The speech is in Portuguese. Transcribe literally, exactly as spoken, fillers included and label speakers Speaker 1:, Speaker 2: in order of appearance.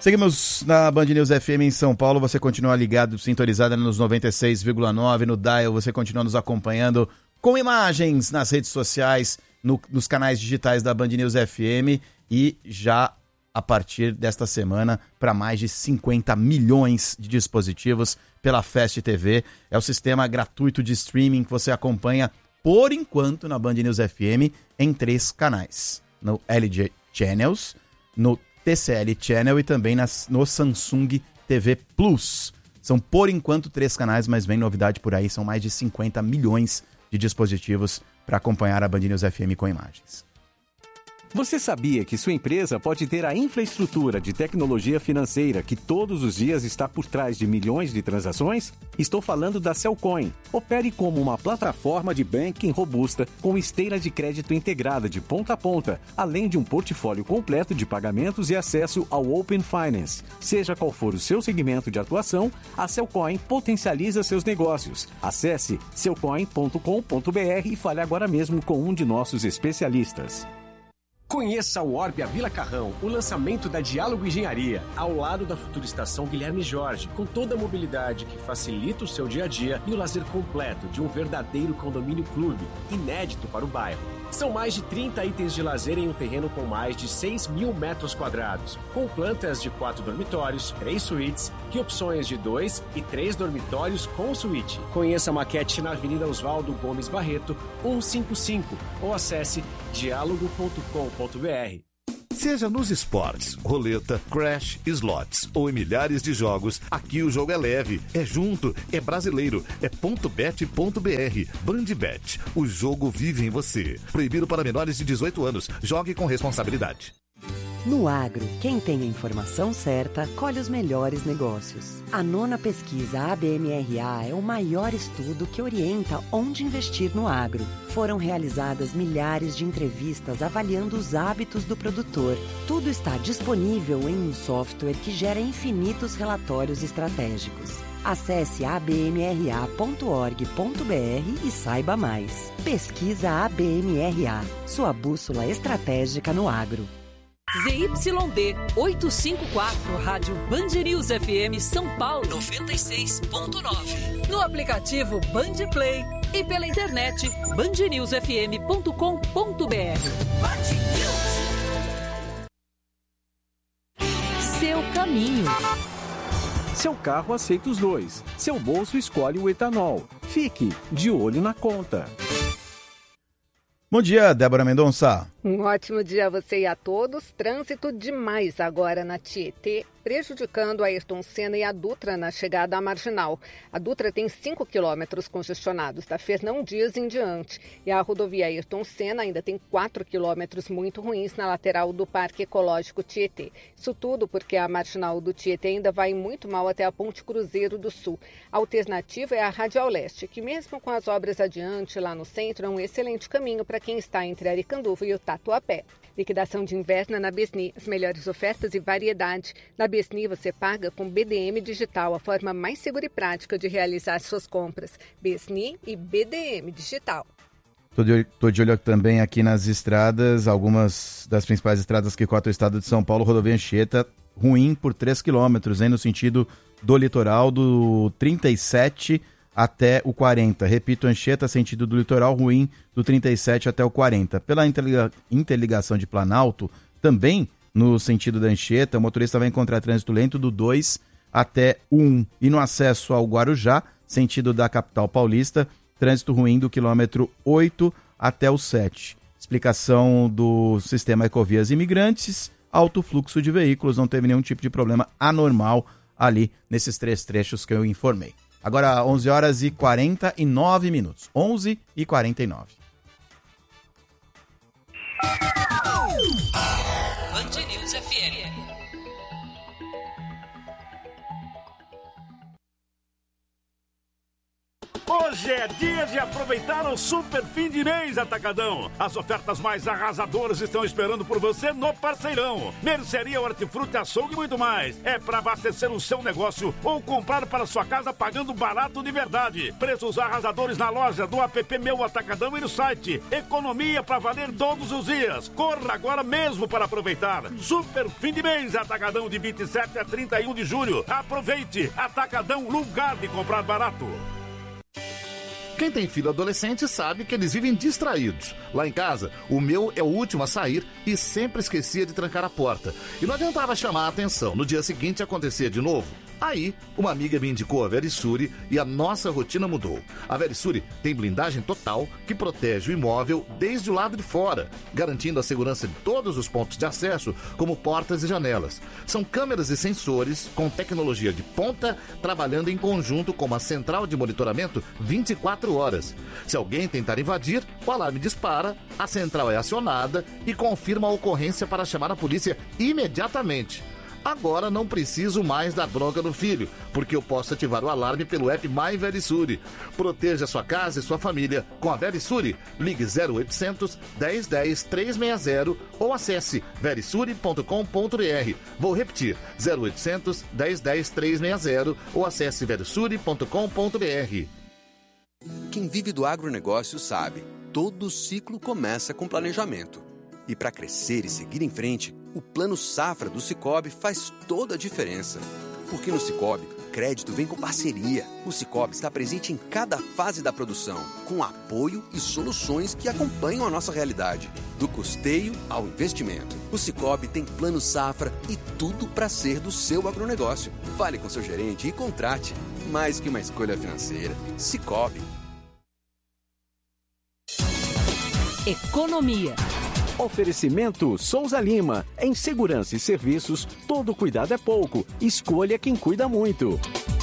Speaker 1: Seguimos na Band News F M em São Paulo. Você continua ligado, sintonizado nos noventa e seis vírgula nove no Dial. Você continua nos acompanhando com imagens nas redes sociais, no, nos canais digitais da Band News F M e já a partir desta semana para mais de cinquenta milhões de dispositivos pela Fast T V. É o sistema gratuito de streaming que você acompanha por enquanto na Band News F M em três canais. No L G Channels, no T C L Channel e também nas, no Samsung T V Plus. São por enquanto três canais, mas vem novidade por aí. São mais de cinquenta milhões de dispositivos para acompanhar a Band News F M com imagens.
Speaker 2: Você sabia que sua empresa pode ter a infraestrutura de tecnologia financeira que todos os dias está por trás de milhões de transações? Estou falando da Cellcoin. Opere como uma plataforma de banking robusta com esteira de crédito integrada de ponta a ponta, além de um portfólio completo de pagamentos e acesso ao Open Finance. Seja qual for o seu segmento de atuação, a Cellcoin potencializa seus negócios. Acesse cellcoin ponto com ponto b r e fale agora mesmo com um de nossos especialistas.
Speaker 3: Conheça o Orbia Vila Carrão, o lançamento da Diálogo Engenharia, ao lado da futura estação Guilherme Jorge, com toda a mobilidade que facilita o seu dia a dia e o lazer completo de um verdadeiro condomínio clube, inédito para o bairro. São mais de trinta itens de lazer em um terreno com mais de seis mil metros quadrados, com plantas de quatro dormitórios, três suítes e opções de dois e três dormitórios com suíte. Conheça a maquete na Avenida Oswaldo Gomes Barreto, cento e cinquenta e cinco, ou acesse diálogo ponto com ponto b r.
Speaker 4: Seja nos esportes, roleta, crash, slots ou em milhares de jogos, aqui o jogo é leve, é junto, é brasileiro, é ponto bet ponto b r. Bandbet, o jogo vive em você. Proibido para menores de dezoito anos. Jogue com responsabilidade.
Speaker 5: No agro, quem tem a informação certa, colhe os melhores negócios. A nona pesquisa A B M R A é o maior estudo que orienta onde investir no agro. Foram realizadas milhares de entrevistas avaliando os hábitos do produtor. Tudo está disponível em um software que gera infinitos relatórios estratégicos. Acesse a b m r a ponto org ponto b r e saiba mais. Pesquisa A B M R A, sua bússola estratégica no agro.
Speaker 6: Z Y D oitocentos e cinquenta e quatro, Rádio Band News F M São Paulo noventa e seis ponto nove. No aplicativo Band Play e pela internet band news f m ponto com ponto b r. Seu caminho.
Speaker 2: Seu carro aceita os dois. Seu bolso escolhe o etanol. Fique de olho na conta.
Speaker 1: Bom dia, Débora Mendonça.
Speaker 7: Um ótimo dia a você e a todos. Trânsito demais agora na Tietê, prejudicando a Ayrton Senna e a Dutra na chegada à Marginal. A Dutra tem cinco quilômetros congestionados, da Fernão Dias em diante. E a rodovia Ayrton Senna ainda tem quatro quilômetros muito ruins na lateral do Parque Ecológico Tietê. Isso tudo porque a Marginal do Tietê ainda vai muito mal até a Ponte Cruzeiro do Sul. A alternativa é a Radial Leste, que mesmo com as obras adiante lá no centro, é um excelente caminho para quem está entre Aricanduva e o Tatuapé. Liquidação de inverno na Besni, as melhores ofertas e variedade. Na Besni você paga com B D M Digital, a forma mais segura e prática de realizar suas compras. Besni e B D M Digital.
Speaker 1: Estou de, tô de olho também aqui nas estradas, algumas das principais estradas que cortam o estado de São Paulo. Rodovia Anchieta, ruim por três quilômetros, hein, no sentido do litoral, do trinta e sete até o quarenta. Repito, Anchieta, sentido do litoral, ruim do trinta e sete até o quarenta. Pela interliga- interligação de Planalto, também no sentido da Anchieta, o motorista vai encontrar trânsito lento do dois até o um. E no acesso ao Guarujá, sentido da capital paulista, trânsito ruim do quilômetro oito até o sete. Explicação do sistema Ecovias Imigrantes, alto fluxo de veículos, não teve nenhum tipo de problema anormal ali nesses três trechos que eu informei. Agora, onze horas e quarenta e nove minutos. onze e quarenta e nove.
Speaker 6: Band News F M.
Speaker 8: Hoje Hoje é dia de aproveitar o super fim de mês Atacadão. As ofertas mais arrasadoras estão esperando por você no Parceirão. Mercearia, hortifruti, açougue e muito mais. É para abastecer o seu negócio ou comprar para sua casa pagando barato de verdade. Preços arrasadores na loja, do app Meu Atacadão e no site. Economia para valer todos os dias. Corra agora mesmo para aproveitar. Super fim de mês Atacadão de vinte e sete a trinta e um de julho. Aproveite. Atacadão, lugar de comprar barato.
Speaker 4: Quem tem filho adolescente sabe que eles vivem distraídos. Lá em casa, o meu é o último a sair e sempre esquecia de trancar a porta. E não adiantava chamar a atenção. No dia seguinte acontecia de novo. Aí, uma amiga me indicou a Verisure e a nossa rotina mudou. A Verisure tem blindagem total que protege o imóvel desde o lado de fora, garantindo a segurança de todos os pontos de acesso, como portas e janelas. São câmeras e sensores com tecnologia de ponta, trabalhando em conjunto com uma central de monitoramento vinte e quatro horas. Se alguém tentar invadir, o alarme dispara, a central é acionada e confirma a ocorrência para chamar a polícia imediatamente. Agora não preciso mais da bronca do filho, porque eu posso ativar o alarme pelo app My Verisure. Proteja sua casa e sua família com a Verisure. Ligue zero oitocentos, dez, dez, trezentos e sessenta ou acesse verisure ponto com ponto br. Vou repetir, zero oitocentos, dez, dez, trezentos e sessenta ou acesse verisure ponto com ponto br.
Speaker 9: Quem vive do agronegócio sabe, todo ciclo começa com planejamento. E para crescer e seguir em frente, o Plano Safra do Sicoob faz toda a diferença. Porque no Sicoob, crédito vem com parceria. O Sicoob está presente em cada fase da produção, com apoio e soluções que acompanham a nossa realidade. Do custeio ao investimento. O Sicoob tem Plano Safra e tudo para ser do seu agronegócio. Fale com seu gerente e contrate. Mais que uma escolha financeira. Sicoob.
Speaker 6: Economia.
Speaker 2: Oferecimento Souza Lima. Em segurança e serviços, todo cuidado é pouco. Escolha quem cuida muito.